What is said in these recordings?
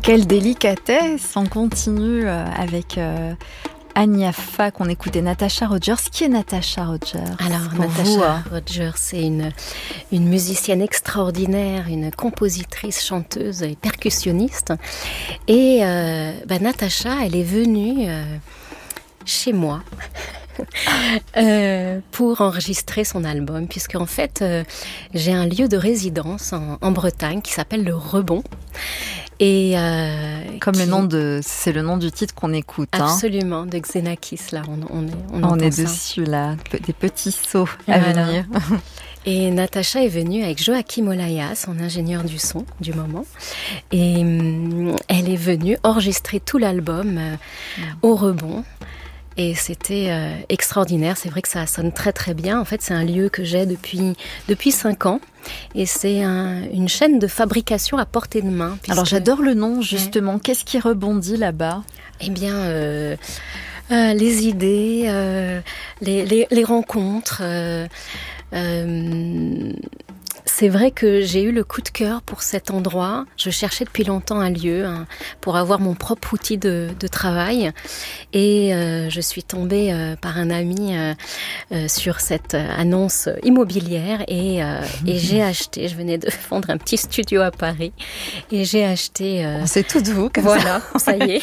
Quelle délicatesse. On continue avec Agnafa qu'on écoutait, Natasha Rogers. Qui est Natasha Rogers? Alors, Natasha Rogers, c'est une musicienne extraordinaire, une compositrice, chanteuse et percussionniste. Et Natasha, elle est venue chez moi pour enregistrer son album, puisque en fait, j'ai un lieu de résidence en Bretagne qui s'appelle le Rebond. Et comme c'est le nom du titre qu'on écoute. Absolument, de Xenakis, là, on est dessus, là, des petits sauts à venir. Et Natasha est venue avec Joachim Olaya, son ingénieur du son du moment. Et elle est venue enregistrer tout l'album au Rebond. Et c'était extraordinaire. C'est vrai que ça sonne très très bien. En fait, c'est un lieu que j'ai depuis 5 ans. Et c'est une chaîne de fabrication à portée de main. Alors j'adore le nom, justement. Ouais. Qu'est-ce qui rebondit là-bas? Eh bien, les idées, les rencontres. C'est vrai que j'ai eu le coup de cœur pour cet endroit. Je cherchais depuis longtemps un lieu pour avoir mon propre outil de travail. Et je suis tombée par un ami sur cette annonce immobilière et j'ai acheté. Je venais de vendre un petit studio à Paris et j'ai acheté... C'est tout de vous, comme voilà, ça y est.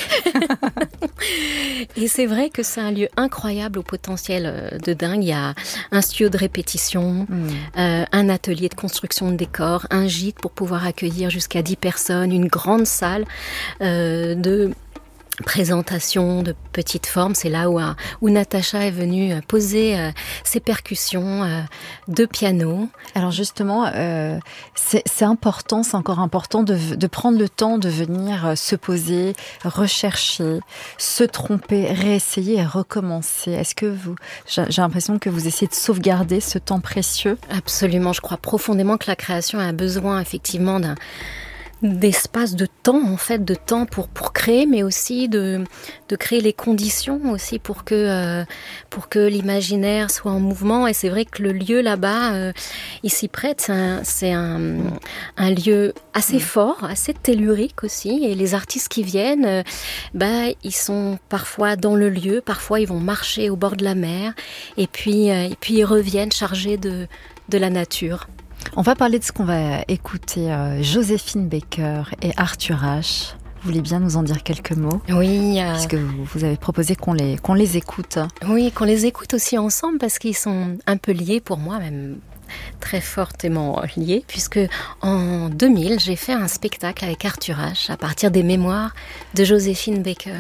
Et c'est vrai que c'est un lieu incroyable au potentiel de dingue. Il y a un studio de répétition, un atelier de construction de décors, un gîte pour pouvoir accueillir jusqu'à 10 personnes, une grande salle de présentation de petite forme. C'est là où Natasha est venue poser ses percussions de piano. Alors justement, c'est important, c'est encore important de prendre le temps de venir se poser, rechercher, se tromper, réessayer et recommencer. Est-ce que j'ai l'impression que vous essayez de sauvegarder ce temps précieux? Absolument, je crois profondément que la création a besoin effectivement d'espace, de temps en fait, de temps pour créer, mais aussi de créer les conditions aussi pour que l'imaginaire soit en mouvement. Et c'est vrai que le lieu là-bas, il s'y prête. C'est un lieu assez fort, assez tellurique aussi. Et les artistes qui viennent, ils sont parfois dans le lieu, parfois ils vont marcher au bord de la mer, et puis ils reviennent chargés de la nature. On va parler de ce qu'on va écouter, Joséphine Baker et Arthur H. Vous voulez bien nous en dire quelques mots? Oui. Puisque vous avez proposé qu'on les écoute. Oui, qu'on les écoute aussi ensemble, parce qu'ils sont un peu liés pour moi, même très fortement liés, puisque en 2000, j'ai fait un spectacle avec Arthur H. à partir des mémoires de Joséphine Baker.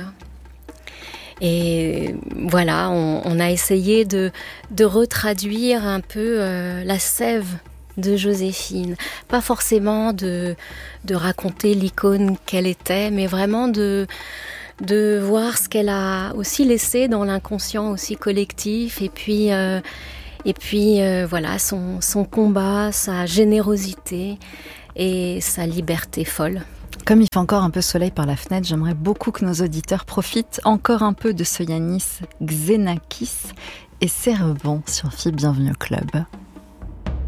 Et voilà, on a essayé de retraduire un peu la sève de Joséphine, pas forcément de raconter l'icône qu'elle était, mais vraiment de voir ce qu'elle a aussi laissé dans l'inconscient aussi collectif, et puis voilà, son combat, sa générosité et sa liberté folle. Comme il fait encore un peu soleil par la fenêtre, j'aimerais beaucoup que nos auditeurs profitent encore un peu de ce Yanis Xenakis et ses rebonds sur FIB. Bienvenue au club.